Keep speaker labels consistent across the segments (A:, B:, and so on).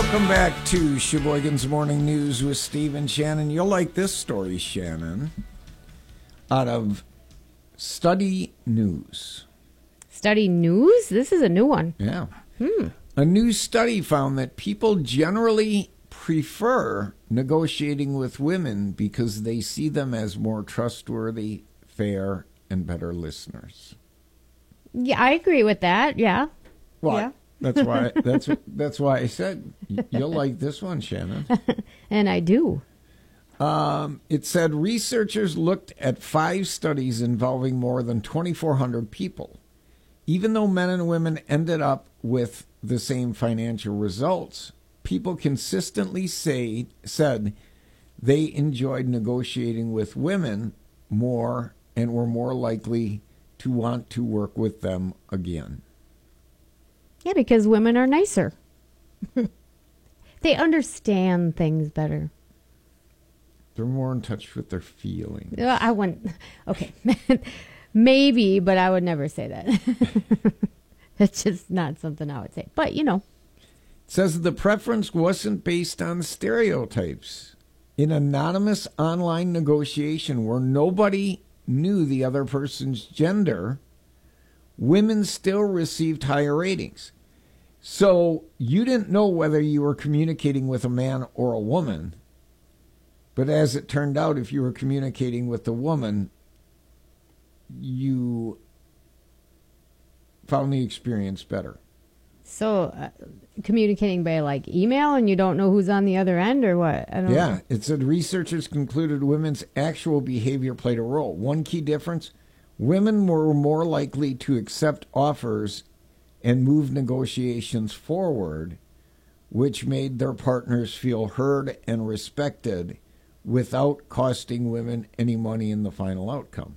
A: Welcome back to Sheboygan's Morning News with Steve and Shannon. You'll like this story, Shannon, out of Study News.
B: Study News? This is a new one.
A: Yeah. A new study found that people generally prefer negotiating with women because they see them as more trustworthy, fair, and better listeners.
B: Yeah, I agree with that. Yeah.
A: Well,
B: Yeah.
A: that's why I said you'll like this one, Shannon.
B: And I do.
A: It said researchers looked at 5 studies involving more than 2,400 people. Even though men and women ended up with the same financial results, people consistently said they enjoyed negotiating with women more and were more likely to want to work with them again.
B: Yeah, because women are nicer. They understand things better.
A: They're more in touch with their feelings.
B: I wouldn't. Okay. Maybe, but I would never say that. That's just not something I would say. But, you know.
A: It says the preference wasn't based on stereotypes. In anonymous online negotiation where nobody knew the other person's gender, women still received higher ratings. So you didn't know whether you were communicating with a man or a woman. But as it turned out, if you were communicating with a woman, you found the experience better.
B: So communicating by like email and you don't know who's on the other end or what? I don't know.
A: It said researchers concluded women's actual behavior played a role. One key difference, women were more likely to accept offers and move negotiations forward, which made their partners feel heard and respected without costing women any money in the final outcome.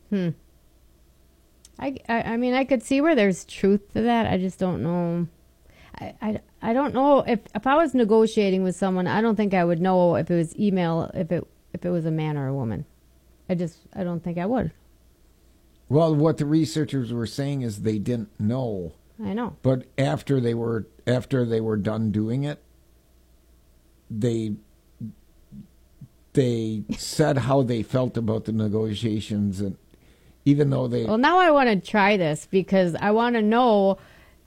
B: I mean, I could see where there's truth to that. I just don't know. I don't know if I was negotiating with someone, I don't think I would know if it was email, if it was a man or a woman. I don't think I would.
A: Well, what the researchers were saying is they didn't know.
B: I know.
A: But after they were done doing it, they said how they felt about the negotiations, and even though they...
B: Well, now I want to try this because I want to know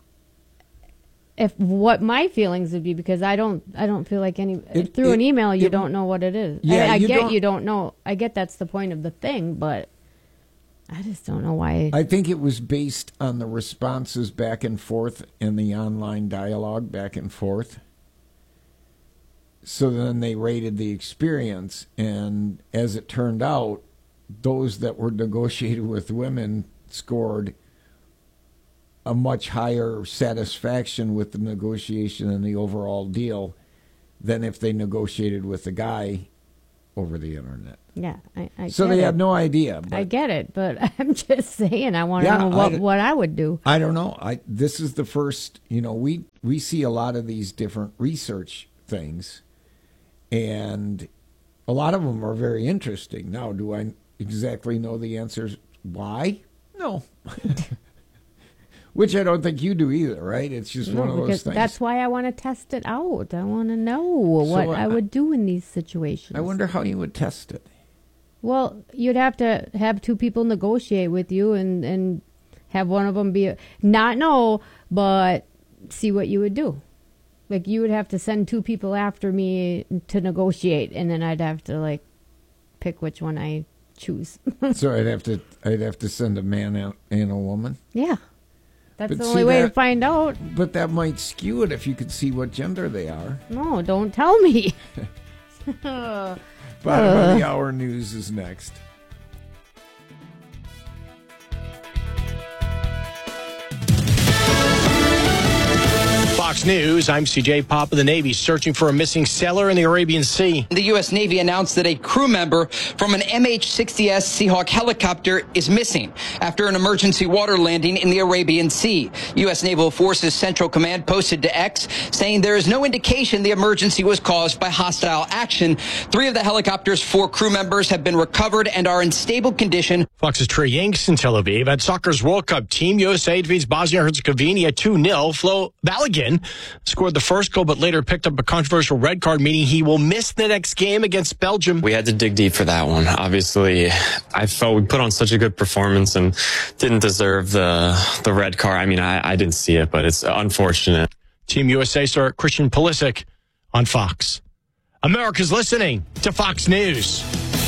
B: what my feelings would be, because I don't feel like through an email you don't know what it is.
A: Yeah,
B: you don't know. I get that's the point of the thing, but I just don't know why.
A: I think it was based on the responses back and forth and the online dialogue back and forth. So then they rated the experience, and as it turned out, those that were negotiated with women scored a much higher satisfaction with the negotiation and the overall deal than if they negotiated with a guy over the internet.
B: Yeah,
A: so they had no idea.
B: I get it, but I'm just saying I want to know what I would do.
A: I don't know. This is the first, we see a lot of these different research things, and a lot of them are very interesting. Now, do I exactly know the answers why? No. Which I don't think you do either, right? It's just one of those things.
B: That's why I want to test it out. I want to know what I would do in these situations.
A: I wonder how you would test it.
B: Well, you'd have to have 2 people negotiate with you and have one of them not know, but see what you would do. Like, you would have to send 2 people after me to negotiate, and then I'd have to, pick which one I choose.
A: So I'd have to send a man and a woman?
B: Yeah. That's the only way to find out.
A: But that might skew it if you could see what gender they are.
B: No, don't tell me.
A: Bottom of the hour news is next.
C: Fox News, I'm CJ Pop of the Navy, searching for a missing sailor in the Arabian Sea.
D: The U.S. Navy announced that a crew member from an MH-60S Seahawk helicopter is missing after an emergency water landing in the Arabian Sea. U.S. Naval Forces Central Command posted to X saying there is no indication the emergency was caused by hostile action. 3 of the helicopter's 4 crew members have been recovered and are in stable condition.
C: Fox's Trey Yanks in Tel Aviv. At soccer's World Cup, Team USA defeats Bosnia-Herzegovina 2-0. Flo Balogun Sheboygan. Scored the first goal, but later picked up a controversial red card, meaning he will miss the next game against Belgium.
E: We had to dig deep for that one. Obviously, I felt we put on such a good performance and didn't deserve the red card. I mean, I didn't see it, but it's unfortunate.
C: Team USA star Christian Pulisic on Fox. America's listening to Fox News.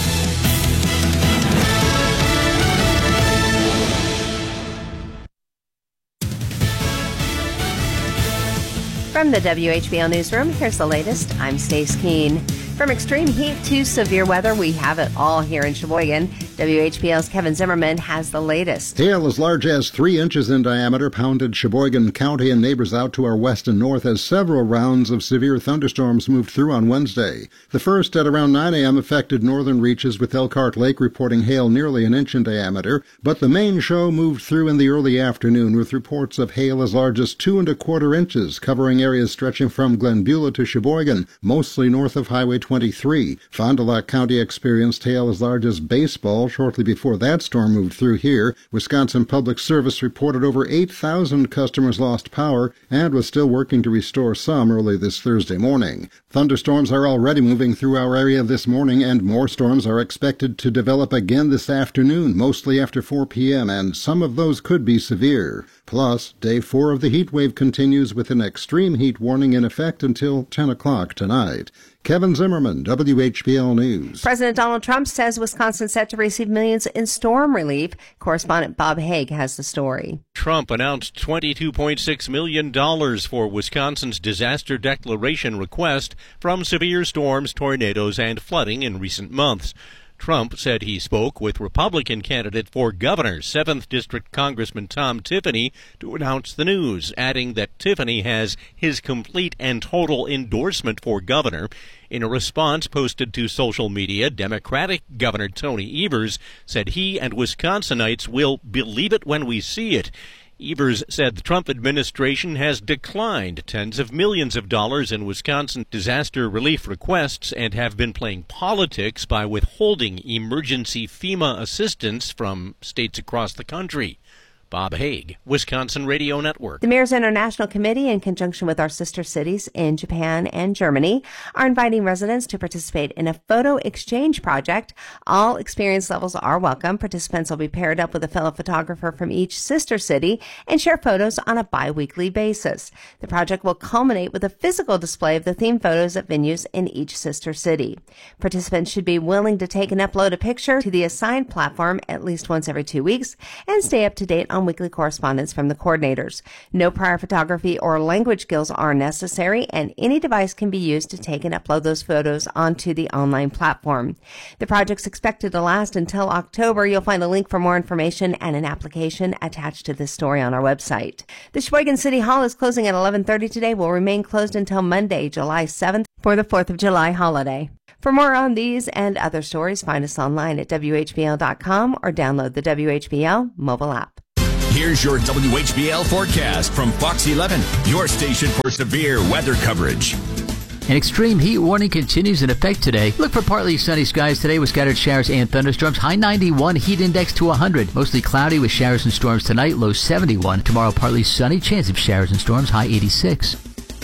F: From the WHBL Newsroom, here's the latest. I'm Stace Keene. From extreme heat to severe weather, we have it all here in Sheboygan. WHBL's Kevin Zimmerman has the latest.
G: Hail as large as 3 inches in diameter pounded Sheboygan County and neighbors out to our west and north as several rounds of severe thunderstorms moved through on Wednesday. The first at around 9 a.m. affected northern reaches, with Elkhart Lake reporting hail nearly an inch in diameter, but the main show moved through in the early afternoon with reports of hail as large as 2 1/4 inches, covering areas stretching from Glenbeulah to Sheboygan, mostly north of Highway 23. Fond du Lac County experienced hail as large as baseball shortly before that storm moved through here. Wisconsin Public Service reported over 8,000 customers lost power and was still working to restore some early this Thursday morning. Thunderstorms are already moving through our area this morning, and more storms are expected to develop again this afternoon, mostly after 4 p.m., and some of those could be severe. Plus, Day 4 of the heat wave continues with an extreme heat warning in effect until 10 o'clock tonight. Kevin Zimmerman, WHBL News.
F: President Donald Trump says Wisconsin's set to receive millions in storm relief. Correspondent Bob Haig has the story.
H: Trump announced $22.6 million for Wisconsin's disaster declaration request from severe storms, tornadoes, and flooding in recent months. Trump said he spoke with Republican candidate for governor, 7th District Congressman Tom Tiffany, to announce the news, adding that Tiffany has his complete and total endorsement for governor. In a response posted to social media, Democratic Governor Tony Evers said he and Wisconsinites will believe it when we see it. Evers said the Trump administration has declined tens of millions of dollars in Wisconsin disaster relief requests and have been playing politics by withholding emergency FEMA assistance from states across the country. Bob Haig, Wisconsin Radio Network.
F: The Mayor's International Committee, in conjunction with our sister cities in Japan and Germany, are inviting residents to participate in a photo exchange project. All experience levels are welcome. Participants will be paired up with a fellow photographer from each sister city and share photos on a bi-weekly basis. The project will culminate with a physical display of the theme photos at venues in each sister city. Participants should be willing to take and upload a picture to the assigned platform at least once every 2 weeks and stay up to date on weekly correspondence from the coordinators. No prior photography or language skills are necessary, and any device can be used to take and upload those photos onto the online platform. The project's expected to last until October. You'll find a link for more information and an application attached to this story on our website. The Sheboygan City Hall is closing at 11:30 today. Will remain closed until Monday, July 7th for the 4th of July holiday. For more on these and other stories, find us online at WHBL.com or download the WHBL mobile app.
I: Here's your WHBL forecast from Fox 11, your station for severe weather coverage.
J: An extreme heat warning continues in effect today. Look for partly sunny skies today with scattered showers and thunderstorms. High 91, heat index to 100. Mostly cloudy with showers and storms tonight, low 71. Tomorrow partly sunny, chance of showers and storms, high 86.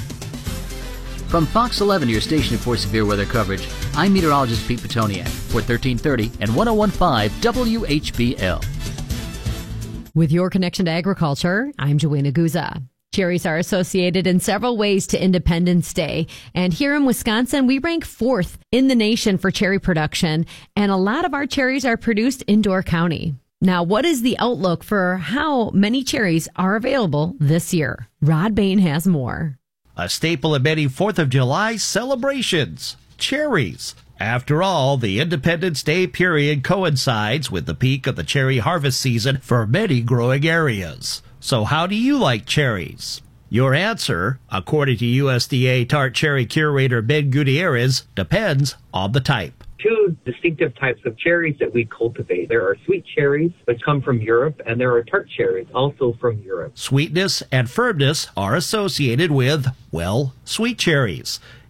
J: From Fox 11, your station for severe weather coverage, I'm meteorologist Pete Petoniak for 1330 and 1015 WHBL.
B: With your connection to agriculture, I'm Joanna Guza. Cherries are associated in several ways to Independence Day. And here in Wisconsin, we rank 4th in the nation for cherry production. And a lot of our cherries are produced in Door County. Now, what is the outlook for how many cherries are available this year? Rod Bain has more.
K: A staple of many 4th of July celebrations, cherries. After all, the Independence Day period coincides with the peak of the cherry harvest season for many growing areas. So how do you like cherries? Your answer, according to USDA tart cherry curator Ben Gutierrez, depends on the type.
L: Two distinctive types of cherries that we cultivate. There are sweet cherries, which come from Europe, and there are tart cherries, also from Europe.
K: Sweetness and firmness are associated with, well, sweet cherries.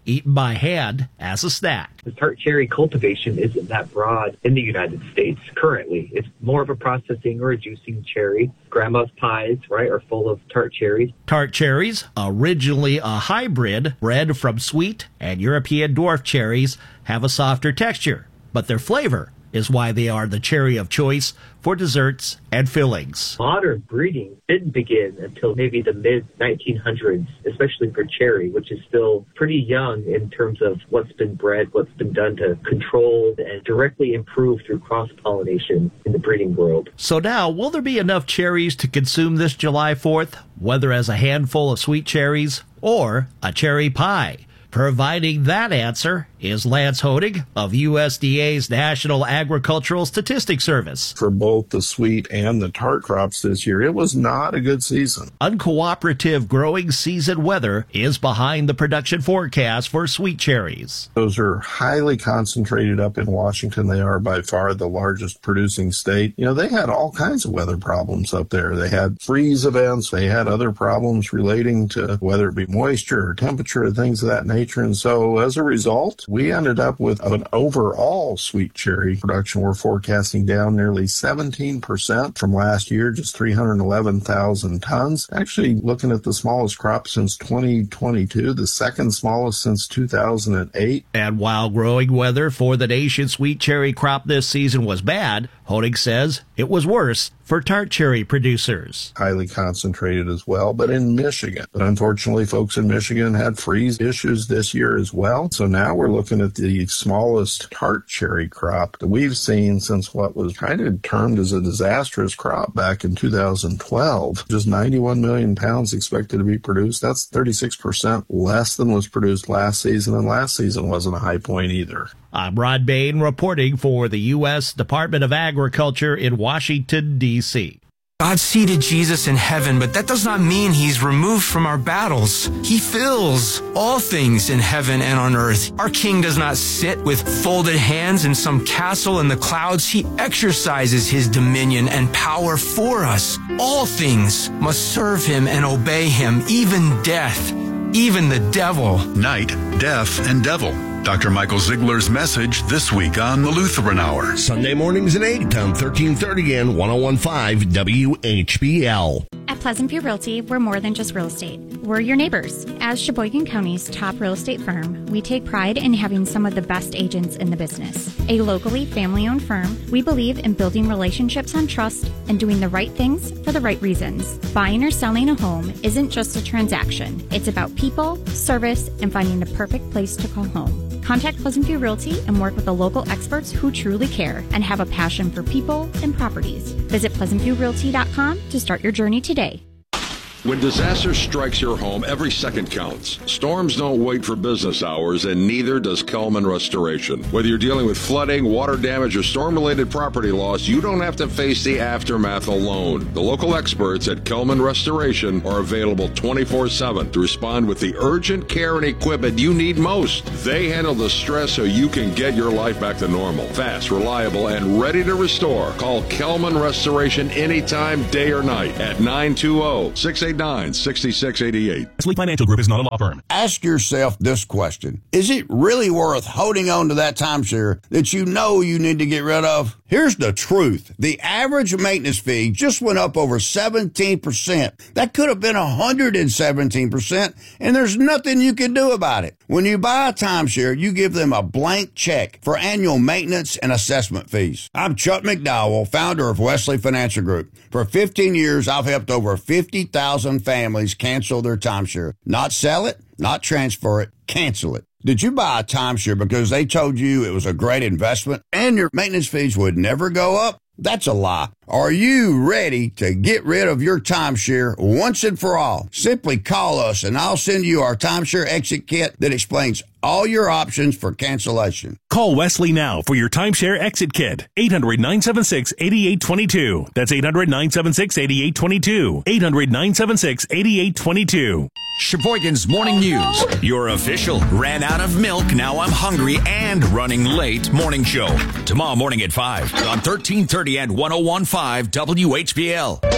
K: eaten by hand as a snack.
L: The tart cherry cultivation isn't that broad in the United States currently. It's more of a processing or a juicing cherry. Grandma's pies, right, are full of tart cherries.
K: Tart cherries, originally a hybrid bred from sweet and European dwarf cherries, have a softer texture, but their flavor is why they are the cherry of choice for desserts and fillings.
L: Modern breeding didn't begin until maybe the mid-1900s, especially for cherry, which is still pretty young in terms of what's been bred, what's been done to control and directly improve through cross-pollination in the breeding world.
K: So now, will there be enough cherries to consume this July 4th, whether as a handful of sweet cherries or a cherry pie? Providing that answer is Lance Hodig of USDA's National Agricultural Statistics Service.
M: For both the sweet and the tart crops this year, it was not a good season.
K: Uncooperative growing season weather is behind the production forecast for sweet cherries.
M: Those are highly concentrated up in Washington. They are by far the largest producing state. You know, they had all kinds of weather problems up there. They had freeze events. They had other problems relating to whether it be moisture or temperature or things of that nature. And so as a result, we ended up with an overall sweet cherry production. We're forecasting down nearly 17% from last year, just 311,000 tons. Actually, looking at the smallest crop since 2022, the second smallest since 2008.
K: And while growing weather for the nation's sweet cherry crop this season was bad, Honig says it was worse for tart cherry producers.
M: Highly concentrated as well, but in Michigan. But unfortunately, folks in Michigan had freeze issues this year as well. So now we're looking at the smallest tart cherry crop that we've seen since what was kind of termed as a disastrous crop back in 2012. Just 91 million pounds expected to be produced. That's 36% less than was produced last season, and last season wasn't a high point either.
K: I'm Rod Bain reporting for the U.S. Department of Agriculture in Washington, D.C.
N: God seated Jesus in heaven, but that does not mean he's removed from our battles. He fills all things in heaven and on earth. Our King does not sit with folded hands in some castle in the clouds. He exercises his dominion and power for us. All things must serve him and obey him, even death, even the devil.
O: Night, death, and devil. Dr. Michael Ziegler's message this week on the Lutheran Hour.
P: Sunday mornings at 8 on 1330 and 101.5 WHBL.
Q: At Pleasant View Realty, we're more than just real estate. We're your neighbors. As Sheboygan County's top real estate firm, we take pride in having some of the best agents in the business. A locally family-owned firm, we believe in building relationships on trust and doing the right things for the right reasons. Buying or selling a home isn't just a transaction. It's about people, service, and finding the perfect place to call home. Contact Pleasant View Realty and work with the local experts who truly care and have a passion for people and properties. Visit PleasantViewRealty.com to start your journey today.
R: When disaster strikes your home, every second counts. Storms don't wait for business hours, and neither does Kelman Restoration. Whether you're dealing with flooding, water damage, or storm-related property loss, you don't have to face the aftermath alone. The local experts at Kelman Restoration are available 24/7 to respond with the urgent care and equipment you need most. They handle the stress so you can get your life back to normal. Fast, reliable, and ready to restore. Call Kelman Restoration anytime, day or night at 920-689-6688.
I: Wesley Financial Group is not a law firm.
S: Ask yourself this question. Is it really worth holding on to that timeshare that you know you need to get rid of? Here's the truth. The average maintenance fee just went up over 17%. That could have been 117%, and there's nothing you can do about it. When you buy a timeshare, you give them a blank check for annual maintenance and assessment fees. I'm Chuck McDowell, founder of Wesley Financial Group. For 15 years, I've helped over 50,000 families cancel their timeshare. Not sell it, not transfer it, cancel it. Did you buy a timeshare because they told you it was a great investment and your maintenance fees would never go up? That's a lie. Are you ready to get rid of your timeshare once and for all? Simply call us and I'll send you our timeshare exit kit that explains all your options for cancellation.
I: Call Wesley now for your timeshare exit kit. 800-976-8822. That's 800-976-8822. 800-976-8822. Sheboygan's Morning News. Your official ran out of milk, now I'm hungry, and running late morning show. Tomorrow morning at 5 on 1330 and 101.5 WHBL.